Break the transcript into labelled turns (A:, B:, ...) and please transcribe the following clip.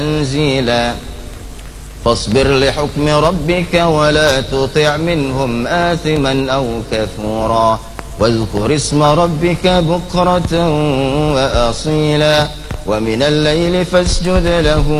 A: تنزيلا فاصبر لحكم ربك ولا تطع منهم آثما أو كفورا واذكر اسم ربك بكرة وأصيلا ومن الليل فاسجد له